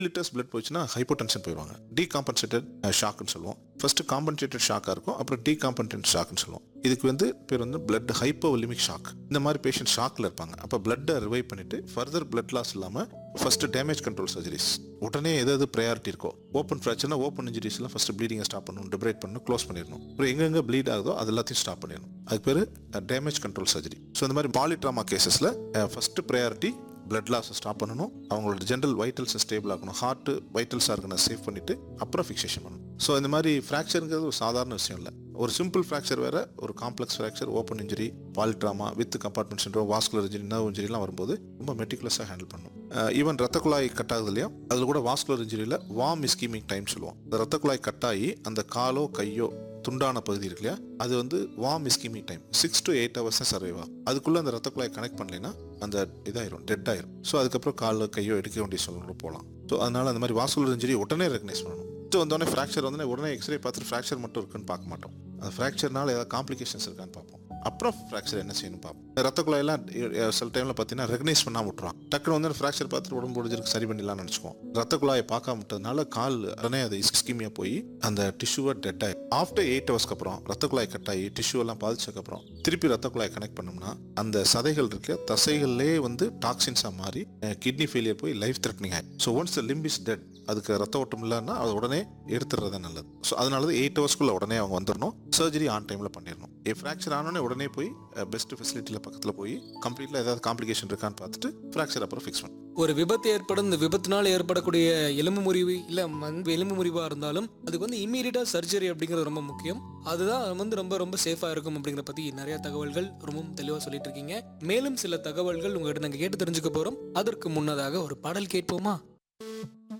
Litres blood போச்சுன்னா hypotension போயிடுவாங்க. Decompensated ஷாக்னு சொல்லுவோம். ஃபர்ஸ்ட் காம்பன்சேட்டட் ஷாக்காக இருக்கும், அப்புறம் டீகாம்பன்சேட்டட் ஷாக்னு சொல்லுவோம். இதுக்கு பேர் பிளட் ஹைப்போவலிமிக் ஷாக். இந்த மாதிரி பேஷண்ட் ஷாக்ல இருப்பாங்க. அப்போ பிளட்டை ரிவைவ் பண்ணிட்டு ஃபர்தர் பிளட் லாஸ் இல்லாமல் ஃபர்ஸ்ட் டேமேஜ் கண்ட்ரோல் சர்ஜரிஸ் உடனே எதாவது ப்ரையாரிட்டி இருக்கோ, ஓப்பன் ஃப்ராக்சர்னா ஓப்பன் இன்ஜுரிஸ்லாம் ஃபர்ஸ்ட் ப்ளீடிங்கை ஸ்டாப் பண்ணணும், டிப்ரேட் பண்ணணும், க்ளோஸ் பண்ணிடணும். அப்புறம் எங்கெங்கே ப்ளீட் ஆகுதோ அது எல்லாத்தையும் ஸ்டாப் பண்ணிடணும். அதுக்கு பேர் டேமேஜ் கண்ட்ரோல் சர்ஜரி. ஸோ இந்த மாதிரி பாலிட்ராமா கேசஸில் ஃபர்ஸ்ட் ப்ரையாரிட்டி பிளட் லாஸை ஸ்டாப் பண்ணணும், அவங்களோட ஜென்ரல் வைட்டல்ஸை ஸ்டேபிள் ஆகணும், ஹார்ட் வைட்டல்ஸ் ஆர்கனை சேவ் பண்ணிட்டு அப்புறம் ஃபிக்சேஷன் பண்ணணும். ஸோ இந்த மாதிரி ஃப்ராக்சருங்கிறது ஒரு சாதாரண விஷயம் இல்லை. ஒரு சிம்பிள் ஃப்ராக்சர் வேற, ஒரு complex fracture, open injury, பாலிட்ராமா with compartment syndrome, vascular injury, nerve இன்ஜுரிலாம் வரும்போது ரொம்ப மெட்டிகுலஸாக ஹேண்டில் பண்ணணும். ஈவன் ரத்த குழாய் கட்டாகுது இல்லையா, அதில் கூட வாஸ்குலர் இன்ஜுரியில் வார்ம் இஸ்கீமிக் டைம் சொல்லுவோம். இந்த ரத்த குழாய் கட்டாகி அந்த காலோ கையோ துண்டான பகுதி இருக்கு இல்லையா, அது warm ischaemic time 6 to 8 hours தான் சர்வைவ் ஆகும். அதுக்குள்ளே அந்த ரத்த குழாய் கனெக்ட் பண்ணலைன்னா அந்த இதாயிரும், டெட் ஆயிரும். ஸோ அதுக்கப்புறம் காலோ கையோ எடுக்க வேண்டிய சூழ்நிலை போகலாம். ஸோ அதனால அந்த மாதிரி வாஸ்குலர் இன்ஜுரி உடனே ரெகனைஸ் பண்ணணும். வந்தோடனே ஃப்ராக்சர் உடனே எக்ஸ்ரே பார்த்துட்டு ஃப்ராக்சர் மட்டும் இருக்குன்னு பார்க்க மாட்டோம். அந்த ஃப்ராக்சர்னால ஏதாவது காம்ப்ளிகேஷன்ஸ் இருக்கான்னு பார்ப்போம். அப்புறம் ஃப்ராக்சர் என்ன செய்யணும் பார்ப்போம். ரத்த குழாயெல்லாம் சில டைமில் பார்த்தீங்கன்னா ரெகனைஸ் பண்ணாமல் விட்டுருவாங்க. டக்குனு ஃப்ராக்சர் பார்த்துட்டு உடம்பு முடிஞ்சிருக்கு சரி பண்ணிடலாம்னு நினச்சிக்குவோம். ரத்த குழாயை பார்க்காம விட்டதுனால கால் உடனே அது இஸ்கீமியா போய் அந்த டிஷ்யூவை டெட் ஆகி ஆஃப்டர் 8 hours அப்புறம் ரத்த குழாய் கட் ஆகி டிஷ்யூ எல்லாம் பாதிச்சதுக்கப்புறம் திருப்பி ரத்த குழாய் கனெக்ட் பண்ணோம்னா அந்த சதைகள் இருக்க தசைகள்லேயே டாக்ஸின்ஸாக மாறி கிட்னி ஃபெயிலியர் போய் லைஃப் த்ரெட்னிங் ஆகி. So once the lymph is dead, அதுக்கு ரத்த ஓட்டம் இல்லைன்னா அது உடனே எடுத்துறது நல்லது. ஸோ அதனால 8 hours உடனே அவங்க வந்துடணும். சர்ஜரி ஆன் டைமில் பண்ணிடணும். ஃப்ராக்சர் ஆனோடனே உடனே போய் பெஸ்ட் ஃபெசிலிட்டியில் பக்கத்தில் போய் கம்ப்ளீட்டில் ஏதாவது காம்ப்ளிகேஷன் இருக்கான்னு பார்த்துட்டு ஃப்ராக்சர் அப்புறம் ஃபிக்ஸ் பண்ணணும். ஒரு விபத்து ஏற்படும், இந்த விபத்தினால் ஏற்படக்கூடிய எலும்பு முறிவு இல்லை எலும்பு முறிவாக இருந்தாலும் அதுக்கு இம்மீடியட்டாக சர்ஜரி அப்படிங்கிறது ரொம்ப முக்கியம். அதுதான் ரொம்ப ரொம்ப சேஃபாக இருக்கும் அப்படிங்கிற பற்றி நிறைய தகவல்கள் ரொம்பவும் தெளிவாக சொல்லிட்டு இருக்கீங்க. மேலும் சில தகவல்கள் உங்கள்கிட்ட நாங்கள் கேட்டு தெரிஞ்சுக்க போகிறோம். அதற்கு முன்னதாக ஒரு பாடல் கேட்போமா?